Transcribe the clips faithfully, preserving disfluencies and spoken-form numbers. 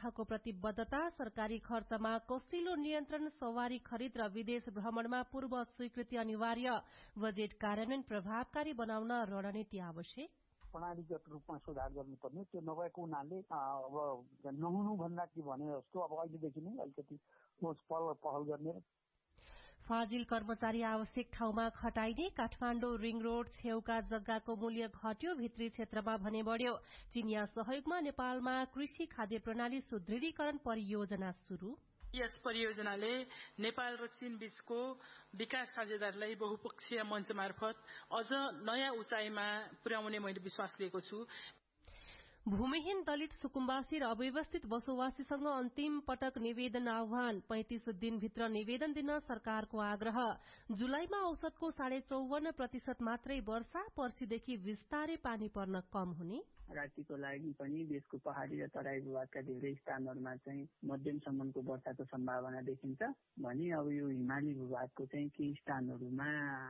शाहको प्रतिबद्धता, सरकारी खर्चमा कसिलो नियन्त्रण, सवारी खरिद र विदेश भ्रमणमा पूर्व स्वीकृति अनिवार्य, बजेट कार्यान्वयन प्रभावकारी बनाउन रणनीति आवश्यक। प्रणालीगत रूपमा सुधार गर्नुपर्ने, त्यो नभएको हुनाले अब नहुनु भन्दा के भने जस्तो अब अहिलेदेखि नै अलिकति पहल गर्ने। फाजिल कर्मचारी आवश्यक ठाउँमा खटाइने, काठमाडौँ रिङ रोड छेउका जग्गाको मूल्य घट्यो, भित्री क्षेत्रमा भने बढ्यो। चिनिया सहयोगमा नेपालमा कृषि खाद्य प्रणाली सुदृढीकरण परियोजना शुरू। यस परियोजनाले नेपाल र चीन बीचको विकास साझेदारीलाई बहुपक्षीय मञ्च मार्फत अझ नयाँ उचाइमा पुर्याउने मैले विश्वास लिएको छु। भूमिहीन दलित सुकुम्बासी र अव्यवस्थित बसोबासीसँग अन्तिम पटक निवेदन आह्वान, पैंतिस दिनभित्र निवेदन दिन सरकारको आग्रह। जुलाईमा औसतको साढे चौवन्न प्रतिशत मात्रै वर्षा, पर्सीदेखि विस्तारै पानी पर्न कम हुने। रातिको लागि पनि देशको पहाड़ी र तराई भूभागका धेरै स्थानहरूमा चाहिँ मध्यमसम्मको वर्षाको सम्भावना देखिन्छ भने अब यो हिमाली भूभागको चाहिँ केही स्थानहरूमा।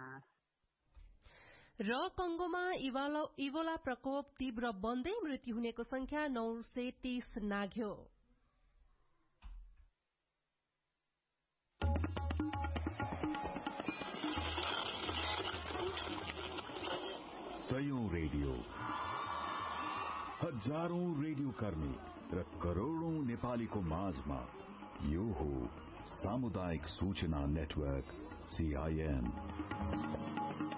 र कंगोमा इबोला प्रकोप तीव्र बन्दै मृत्यु हुनेको संख्या नौ सय तीस नाघ्यो। सयौं रेडियो, हजारौं रेडियो कर्मी र करोड़ौं नेपालीको माझमा यो हो सामुदायिक सूचना नेटवर्क सीआईएन।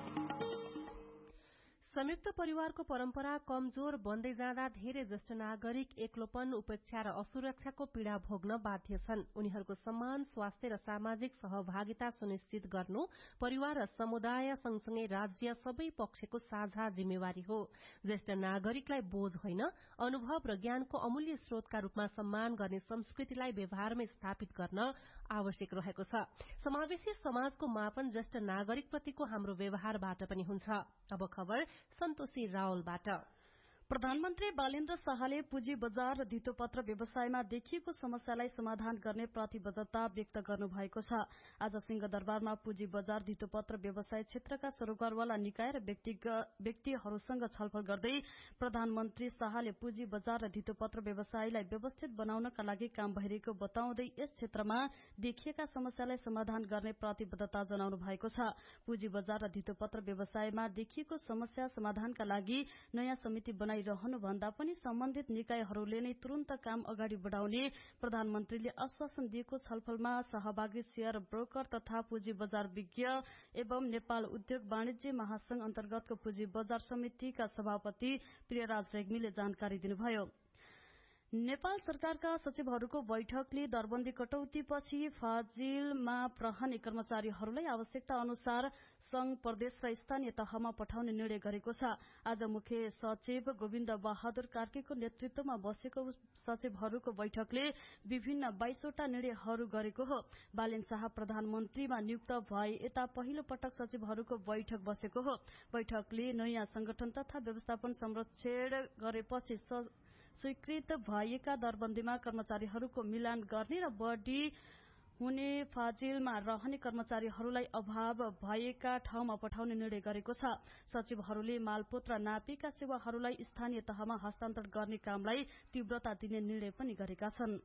संयुक्त परिवारको परम्परा कमजोर बन्दै जाँदा धेरै ज्येष्ठ नागरिक एक्लोपन, उपेक्षा र असुरक्षाको पीड़ा भोग्न बाध्य छन्। उनीहरूको सम्मान, स्वास्थ्य र सामाजिक सहभागिता सुनिश्चित गर्नु परिवार र समुदाय सँगसँगै राज्य सबै पक्षको साझा जिम्मेवारी हो। ज्येष्ठ नागरिकलाई बोझ होइन, अनुभव र ज्ञानको अमूल्य स्रोतका रूपमा सम्मान गर्ने संस्कृतिलाई व्यवहारमै स्थापित गर्न आवश्यक रहेको छ। समावेशी समाजको मापन ज्येष्ठ नागरिकप्रतिको हाम्रो व्यवहारबाट पनि हुन्छ। अब खबर सन्तोषी रावलबाट। प्रधानमन्त्री बालेन्द्र शाहले पुँजी बजार र धितोपत्र व्यवसायमा देखिएको समस्यालाई समाधान गर्ने प्रतिबद्धता व्यक्त गर्नुभएको छ। आज सिंहदरबारमा पुँजी बजार धितोपत्र व्यवसाय क्षेत्रका सरोकारवाला निकाय र व्यक्तिहरूसँग छलफल गर्दै प्रधानमन्त्री शाहले पुँजी बजार र धितोपत्र व्यवसायलाई व्यवस्थित बनाउनका लागि काम भइरहेको बताउँदै यस क्षेत्रमा देखिएका समस्यालाई समाधान गर्ने प्रतिबद्धता जनाउनु भएको छ। पुँजी बजार र धितोपत्र व्यवसायमा देखिएको समस्या समाधानका लागि नयाँ समिति बनाइ रहनु भन्दा पनि सम्बन्धित निकायहरूले नै तुरन्त काम अगाडि बढ़ाउने प्रधानमन्त्रीले आश्वासन दिएको छलफलमा सहभागी शेयर ब्रोकर तथा पुँजी बजार विज्ञ एवं नेपाल उद्योग वाणिज्य महासंघ अन्तर्गतको पुँजी बजार समितिका सभापति प्रियराज रेग्मीले जानकारी दिनुभयो। नेपाल सरकारका सचिवहरूको बैठकले दरबन्दी कटौतीपछि फाजिलमा रहने कर्मचारीहरूलाई आवश्यकता अनुसार संघ, प्रदेश र स्थानीय तहमा पठाउने निर्णय गरेको छ। आज मुख्य सचिव गोविन्द बहादुर कार्कीको नेतृत्वमा बसेको सचिवहरूको बैठकले विभिन्न बाइसवटा निर्णयहरू गरेको हो। बालेन शाह प्रधानमन्त्रीमा नियुक्त भए यता पहिलो पटक सचिवहरूको बैठक बसेको हो। बैठकले नयाँ संगठन तथा व्यवस्थापन संरक्षण गरेपछि स्वीकृत भएका दरबन्दीमा कर्मचारीहरूको मिलान गर्ने र बढ़ी हुने फाजिलमा रहने कर्मचारीहरूलाई अभाव भएका ठाउँमा पठाउने निर्णय गरेको छ। सचिवहरूले मालपोत र नापीका सेवाहरूलाई स्थानीय तहमा हस्तान्तरण गर्ने कामलाई तीव्रता दिने निर्णय पनि गरेका छन्।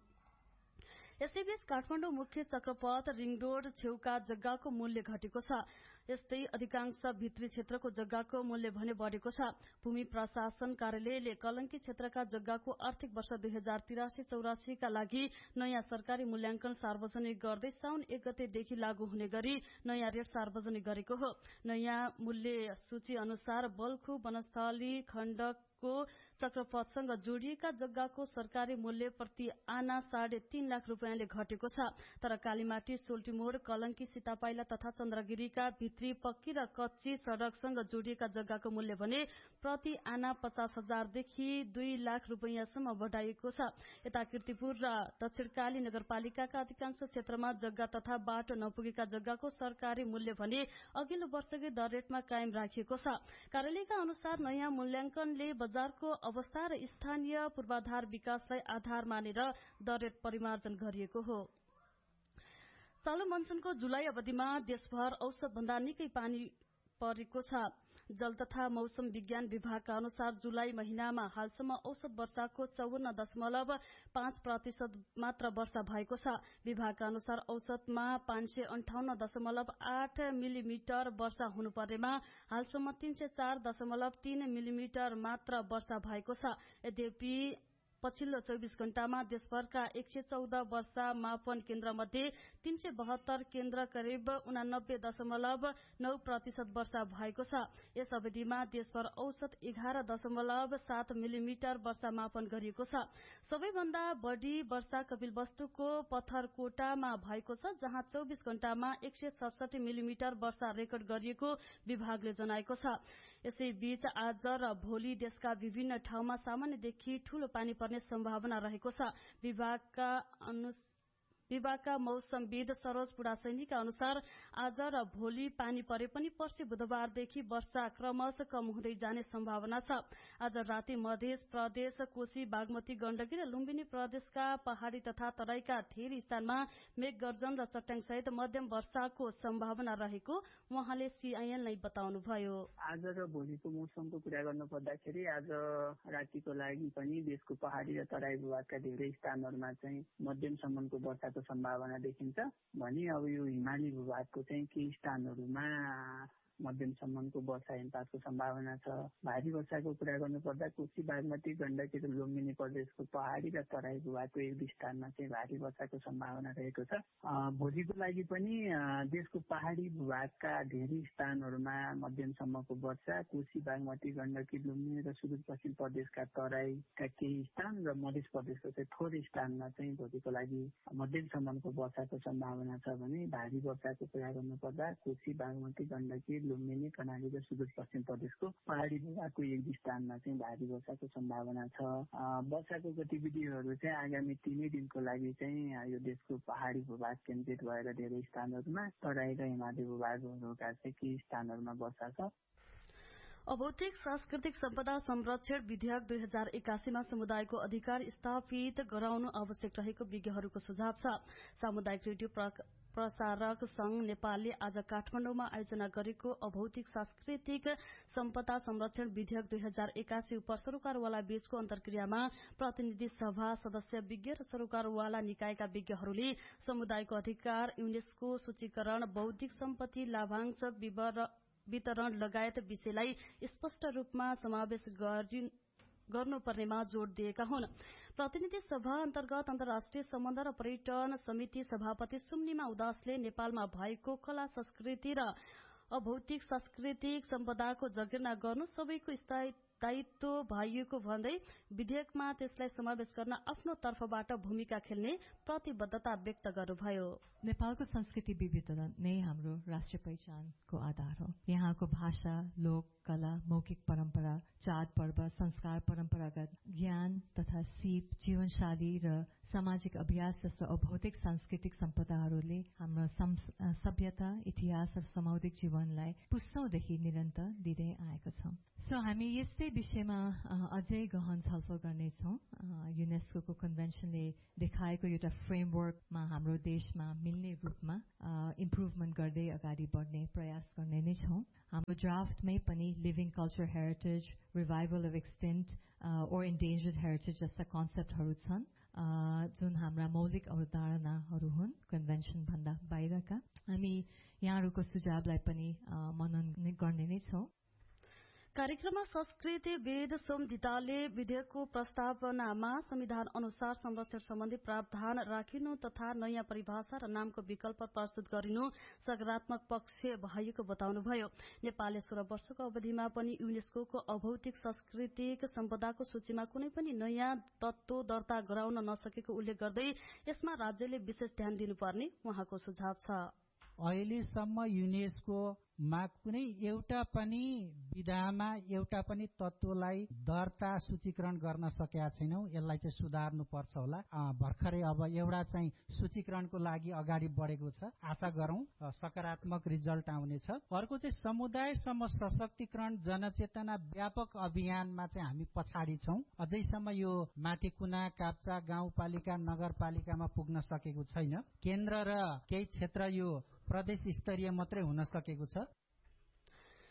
यसैबीच काठमाडौँ मुख्य चक्रपथ रिङ रोड छेउका जग्गाको मूल्य घटेको छ। यस्तै अधिकांश भित्री क्षेत्रको जग्गाको मूल्य भने बढ़ेको छ। भूमि प्रशासन कार्यालयले कलंकी क्षेत्रका जग्गाको आर्थिक वर्ष दुई हजार तिरासी चौरासी का लागि नयाँ सरकारी मूल्यांकन सार्वजनिक गर्दै साउन एक गतेदेखि लागू हुने गरी नयाँ रेट सार्वजनिक गरेको हो। नयाँ मूल्य सूची अनुसार बल्खु वनस्थली खण्ड को चक्रपथसँग जोडिएका जग्गाको सरकारी मूल्य प्रति आना साढे तीन लाख रूपियाँले घटेको छ। तर कालीमाटी, सोल्टीमोड़, कलंकी, सीतापाइला तथा चन्द्रगिरीका भित्री पक्की र कच्ची सड़कसँग जोडिएका जग्गाको मूल्य भने प्रति आना पचास हजारदेखि दुई लाख रूपियाँसम्म बढ़ाइएको छ। यता कीर्तिपुर र दक्षिणकाली नगरपालिकाका अधिकांश क्षेत्रमा जग्गा तथा बाटो नपुगेका जग्गाको सरकारी मूल्य भने अघिल्लो वर्षकै दर रेटमा कायम राखिएको छ। कार्यालयका अनुसार नयाँ मूल्यांकनले बजारको अवस्था र स्थानीय पूर्वाधार विकासलाई आधार मानेर दर रेट परिमार्जन गरिएको हो। चालू मनसूनको जुलाई अवधिमा देशभर औसत भन्दा निकै पानी परेको छ। जल तथा मौसम विज्ञान विभागका अनुसार जुलाई महिनामा हालसम्म औसत वर्षाको चौवन्न दशमलव पाँच प्रतिशत मात्र वर्षा भएको छ। विभागका अनुसार औसतमा पाँच सय अन्ठाउन्न दशमलव आठ मिलिमिटर वर्षा हुनुपर्नेमा हालसम्म तीन सय चार दशमलव तीन मिलिमिटर मात्र वर्षा भएको छ। यद्यपि पछिल्लो चौबिस घण्टामा देशभरका एक सय चौध वर्षा मापन केन्द्र मध्ये तीन सय बहत्तर केन्द्र करिब उनानब्बे दशमलव नौ प्रतिशत वर्षा भएको छ। यस अवधिमा देशभर औसत एघार दशमलव सात मिलिमिटर वर्षा मापन गरिएको छ। सबैभन्दा बढ़ी वर्षा कपिलवस्तुको पत्थरकोटामा भएको छ, जहाँ चौबिस घण्टामा एक सय सडसठी मिलिमिटर वर्षा रेकर्ड गरिएको विभागले जनाएको छ। यसैबीच आज र भोलि देशका विभिन्न ठाउँमा सामान्यदेखि ठूलो पानी पर्ने सम्भावना रहेको छ। विभागका अनुसार विभागका मौसमविद सरोज पुडासैनीका अनुसार आज र भोलि पानी परे पनि पर्सि बुधबारदेखि वर्षा क्रमशः कम हुँदै जाने सम्भावना छ। आज राति मध्य प्रदेश, कोशी, बागमती, गण्डकी र लुम्बिनी प्रदेशका पहाड़ी तथा तराईका धेरै स्थानमा मेघगर्जन र चट्याङ सहित मध्यम वर्षाको सम्भावना रहेको उहाँले सीआईएनलाई बताउनुभयो। आज र भोलिको मौसमको कुरा गर्नु पर्दाखेरि आज रातिको लागि पनि देशको पहाड़ी र तराई भूभागका धेरै स्थानहरूमा चाहिँ मध्यमसम्मको वर्षाको सम्भावना देखिन्छ भने अब यो हिमाली भूभागको चाहिँ केही स्थानहरूमा मध्यमसम्मको वर्षा हिमपातको सम्भावना छ। भारी वर्षाको कुरा गर्नुपर्दा कोशी, बागमती, गण्डकी र लुम्बिनी प्रदेशको पहाड़ी र तराई भूभागको एक दुई स्थानमा चाहिँ भारी वर्षाको सम्भावना रहेको छ। भोलिको लागि पनि देशको पहाड़ी भूभागका धेरै स्थानहरूमा मध्यमसम्मको वर्षा, कोशी, बागमती, गण्डकी, लुम्बिनी र सुदूरपश्चिम प्रदेशका तराईका केही स्थान र मध्य प्रदेशको चाहिँ थोरै स्थानमा चाहिँ भोलिको लागि मध्यमसम्मको वर्षाको सम्भावना छ भने भारी वर्षाको कुरा गर्नुपर्दा कोशी, बागमती, गण्डकी, लुम्बिनी, कर्णाली र सुदूरपश्चिम प्रदेशको पहाड़ी भूभागको एक दुई स्थानमा चाहिँ भारी वर्षाको सम्भावना छ। वर्षाको गतिविधिहरू चाहिँ आगामी तीनै दिनको लागि चाहिँ यो देशको पहाड़ी भूभाग केन्द्रित भएर धेरै स्थानहरूमा, तराई र हिमाली भूभागहरूका चाहिँ केही स्थानहरूमा वर्षा छ। अभौतिक सांस्कृतिक सम्पदा संरक्षण विधेयक दुई हजार एकासीमा समुदायको अधिकार स्थापित गराउनु आवश्यक रहेको विज्ञहरूको सुझाव छ। सामुदायिक रेडियो प्रसारक संघ नेपालले आज काठमाडौँमा आयोजना गरेको अभौतिक सांस्कृतिक सम्पदा संरक्षण विधेयक दुई हजार एकासी उप सरोकारवाला बीचको अन्तर्क्रियामा प्रतिनिधि सभा सदस्य विज्ञ र सरोकारवाला निकायका विज्ञहरूले समुदायको अधिकार, युनेस्को सूचीकरण, बौद्धिक सम्पत्ति लाभांश वितरण लगायत विषयलाई स्पष्ट रूपमा समावेश गर्नुपर्नेमा जोड़ दिएका हुन्। प्रतिनिधि सभा अन्तर्गत अन्तर्राष्ट्रिय सम्बन्ध र पर्यटन समिति सभापति सुम्निमा उदासले नेपालमा भएको कला संस्कृति र अभौतिक सांस्कृतिक सम्पदाको जगेर्ना गर्नु सबैको दायित्व भइएको भन्दै विधेयकमा त्यसलाई समावेश गर्न आफ्नो तर्फबाट भूमिका खेल्ने प्रतिबद्धता व्यक्त गर्नुभयो। नेपालको संस्कृति विविधता नै हाम्रो राष्ट्रिय पहिचानको आधार हो। यहाँको भाषा, लोक कला, मौखिक परम्परा, चाड पर्व, संस्कार, परम्परागत ज्ञान तथा सिप, जीवनशैली र सामाजिक अभ्यास जस्ता अभौतिक सांस्कृतिक सम्पदाहरूले हाम्रो सभ्यता, इतिहास र सामुदायिक जीवनलाई पुस्तौंदेखि निरन्तर दिँदै आएको छ। सो हामी यस्तै विषयमा अझै गहन छलफल गर्नेछौँ। युनेस्को कन्भेन्सनले देखाएको एउटा फ्रेमवर्कमा हाम्रो देशमा मिल्ने रूपमा इम्प्रुभमेन्ट गर्दै अगाडि बढ्ने प्रयास गर्ने नै छौँ। हाम्रो ड्राफ्टमै पनि living culture heritage, revival of extent or endangered heritage जस्ता कन्सेप्टहरू छन् जुन हाम्रा मौलिक अवधारणाहरू हुन् कन्भेन्सन भन्दा बाहिरका। हामी यहाँहरूको सुझावलाई पनि मनन गर्ने नै छौँ। कार्यक्रममा संस्कृतिविद सोम धितालले विधेयकको प्रस्तावनामा संविधान अनुसार संरक्षण सम्बन्धी प्रावधान राखिनु तथा नयाँ परिभाषा र नामको विकल्प प्रस्तुत गरिनु सकारात्मक पक्ष भएको बताउनुभयो। नेपालले सोह्र वर्षको अवधिमा पनि युनेस्को अभौतिक सांस्कृतिक सम्पदाको सूचीमा कुनै पनि नयाँ तत्त्व दर्ता गराउन नसकेको उल्लेख गर्दै यसमा राज्यले विशेष ध्यान दिनुपर्ने उहाँको सुझाव छ। अहिलेसम्म युनेस्कोमा कुनै एउटा पनि विधामा एउटा पनि तत्त्वलाई दर्ता सूचीकरण गर्न सकेका छैनौं। यसलाई चाहिँ सुधार्नुपर्छ होला। भर्खरै अब एउटा चाहिँ सूचीकरणको लागि अगाडि बढेको छ। आशा गरौं सकारात्मक रिजल्ट आउनेछ। अर्को चाहिँ समुदायसम्म सशक्तिकरण जनचेतना व्यापक अभियानमा चाहिँ हामी पछाडि छौं। अझैसम्म यो माथि कुना, काप्चा गाउँपालिका, नगरपालिकामा पुग्न सकेको छैन। केन्द्र र केही क्षेत्र यो प्रदेश स्तरीय मात्रै हुन सकेको छ।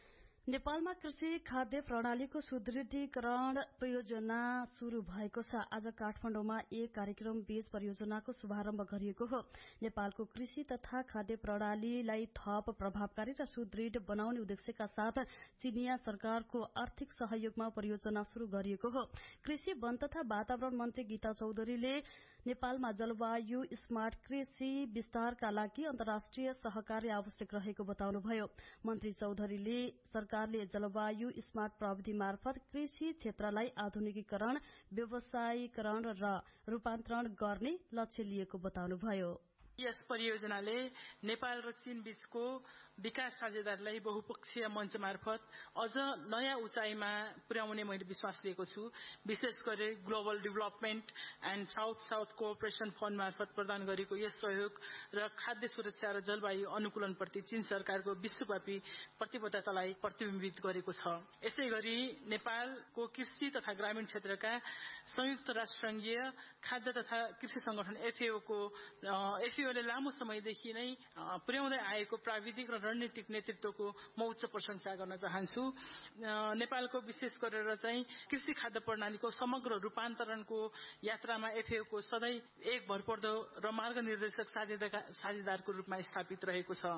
नेपालमा कृषि खाद्य प्रणालीको सुदृढीकरण परियोजना शुरू भएको छ। आज काठमाडौँमा एक कार्यक्रम बीज परियोजनाको शुभारम्भ गरिएको हो। नेपालको कृषि तथा खाद्य प्रणालीलाई थप प्रभावकारी र सुदृढ बनाउने उद्देश्यका साथ चीनिया सरकारको आर्थिक सहयोगमा परियोजना शुरू गरिएको हो। कृषि वन तथा वातावरण मन्त्री गीता चौधरीले नेपालमा जलवायु स्मार्ट कृषि विस्तारका लागि अन्तर्राष्ट्रिय सहकार्य आवश्यक रहेको बताउनुभयो। मन्त्री चौधरीले सरकारले जलवायु स्मार्ट प्रविधि मार्फत कृषि क्षेत्रलाई आधुनिकीकरण, व्यवसायीकरण र रूपान्तरण गर्ने लक्ष्य लिएको बताउनुभयो। यस परियोजनाले नेपाल र चीन बीचको विकास साझेदारलाई बहुपक्षीय मञ्च मार्फत अझ नयाँ उचाइमा पुर्याउने मैले विश्वास लिएको छु। विशेष गरी global development and south south cooperation fund मार्फत प्रदान गरेको यस सहयोग र खाद्य सुरक्षा र जलवायु अनुकूलनप्रति चीन सरकारको विश्वव्यापी प्रतिबद्धतालाई प्रतिबिम्बित गरेको छ। यसै गरी नेपालको कृषि तथा ग्रामीण क्षेत्रका संयुक्त राष्ट्र संघीय खाद्य तथा कृषि संगठन एफएओ को एफएओ ले लामो समयदेखि नै पुर्याउँदै आएको प्राविधिक र रणनीतिक नेतृत्वको म उच्च प्रशंसा गर्न चाहन्छु। नेपालको विशेष गरेर चाहिँ कृषि खाद्य प्रणालीको समग्र रूपान्तरणको यात्रामा एफएओ को सधैँ एक भरपर्दो र मार्गनिर्देशक साझेदारको रूपमा स्थापित रहेको छ।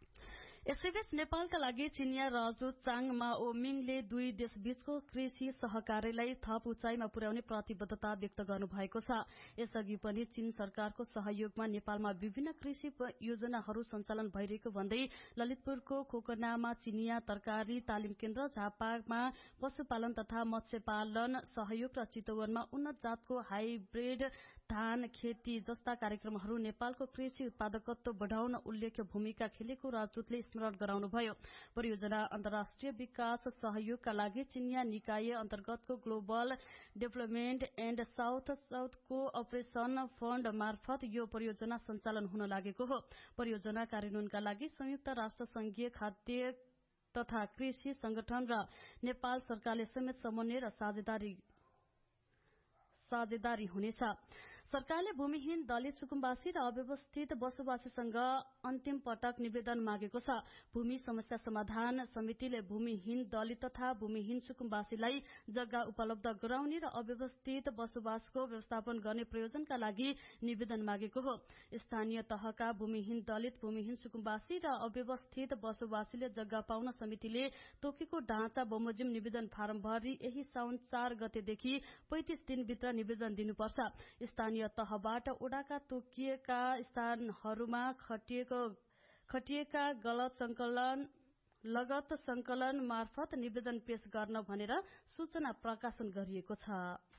यसैबीच नेपालका लागि चीनिया राजदूत चाङ माओ मिङले दुई देशबीचको कृषि सहकार्यलाई थप उचाइमा पुर्याउने प्रतिबद्धता व्यक्त गर्नुभएको छ। यसअघि पनि चीन सरकारको सहयोगमा नेपालमा विभिन्न कृषि योजनाहरू सञ्चालन भइरहेको भन्दै ललितपुरको खोकनामा चिनिया तरकारी तालिम केन्द्र, झापामा पशुपालन तथा मत्स्यपालन सहयोग र चितवनमा उन्नत जातको हाइब्रिड धान खेती जस्ता कार्यक्रमहरू नेपालको कृषि उत्पादकत्व बढ़ाउन उल्लेख्य भूमिका खेलेको राजदूतले स्मरण गराउनुभयो। परियोजना अन्तर्राष्ट्रिय विकास सहयोगका लागि चिनिया निकाय अन्तर्गतको global development and south south cooperation fund मार्फत यो परियोजना सञ्चालन हुन लागेको हो। परियोजना कार्यान्वयनका लागि संयुक्त राष्ट्र संघीय खाद्य तथा कृषि संगठन र नेपाल सरकारले समेत समन्वय र साझेदारी साझेदारी हुनेछ। सरकारले भूमिहीन दलित सुकुम्बासी र अव्यवस्थित बसोबासीसँग अन्तिम पटक निवेदन मागेको छ। भूमि समस्या समाधान समितिले भूमिहीन दलित तथा भूमिहीन सुकुम्बासीलाई जग्गा उपलब्ध गराउने र अव्यवस्थित बसोबासको व्यवस्थापन गर्ने प्रयोजनका लागि निवेदन मागेको हो। स्थानीय तहका भूमिहीन दलित, भूमिहीन सुकुम्बासी र अव्यवस्थित बसोबासीले जग्गा पाउन समितिले तोकेको ढाँचा बमोजिम निवेदन फारम भरी यही साउन चार गतेदेखि पैंतीस दिनभित्र निवेदन दिनुपर्छ। स्थानीय तहबाट ओडाका तोकिएका स्थानहरूमा खटिएको खटिएका गलत संकलन लगत संकलन मार्फत निवेदन पेश गर्न भनेर सूचना प्रकाशन गरिएको छ।